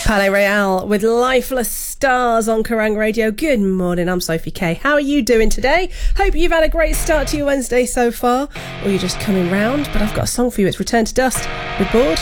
Palais Royale with Lifeless Stars on Kerrang Radio. Good morning, I'm Sophie Kay. How are you doing today? Hope you've had a great start to your Wednesday so far, or you're just coming round, but I've got a song for you. It's Return to Dust with Bored.